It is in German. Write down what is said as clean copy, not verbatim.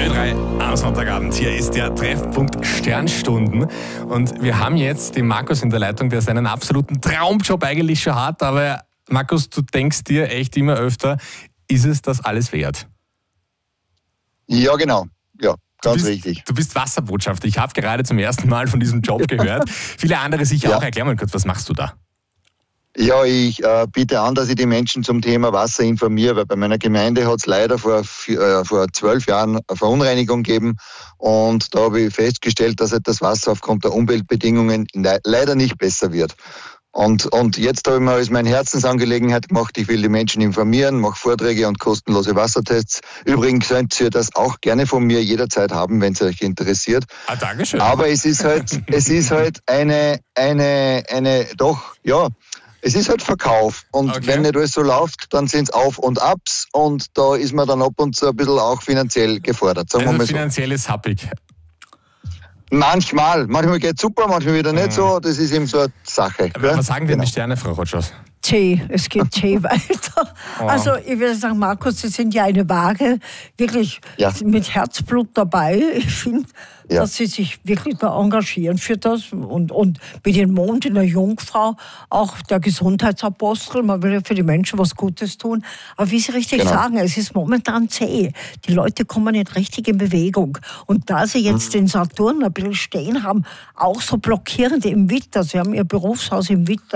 3 am Sonntagabend. Hier ist der Treffpunkt Sternstunden. Und wir haben jetzt den Markus in der Leitung, der seinen absoluten Traumjob eigentlich schon hat. Aber Markus, du denkst dir echt immer öfter, ist es das alles wert? Ja, genau. Ja, ganz richtig. Du bist Wasserbotschafter. Ich habe gerade zum ersten Mal von diesem Job gehört. Viele andere sicher auch. Erklär mal kurz, was machst du da? Ja, ich biete an, dass ich die Menschen zum Thema Wasser informiere, weil bei meiner Gemeinde hat es leider vor 12 Jahren eine Verunreinigung gegeben und da habe ich festgestellt, dass das Wasser aufgrund der Umweltbedingungen leider nicht besser wird. Und jetzt habe ich mir als meine Herzensangelegenheit gemacht, ich will die Menschen informieren, mache Vorträge und kostenlose Wassertests. Übrigens könnt ihr das auch gerne von mir jederzeit haben, wenn es euch interessiert. Ah, Dankeschön. Aber es ist halt es ist halt Verkauf und wenn nicht alles so läuft, dann sind es Auf- und Abs und da ist man dann ab und zu ein bisschen auch finanziell gefordert. Sagen wir mal so. Finanziell ist happig. Manchmal geht es super, manchmal wieder nicht so, das ist eben so eine Sache. Aber was sagen denn die Sterne, Frau Rotschos? Es geht weiter. Also ich würde sagen, Markus, Sie sind ja eine Waage, wirklich mit Herzblut dabei. Ich finde, dass Sie sich wirklich da engagieren für das und mit dem Mond in der Jungfrau, auch der Gesundheitsapostel, man will ja für die Menschen was Gutes tun. Aber wie Sie richtig sagen, es ist momentan zäh. Die Leute kommen nicht richtig in Bewegung. Und da Sie jetzt den Saturn ein bisschen stehen haben, auch so blockierend im Witter, Sie haben Ihr Berufshaus im Witter,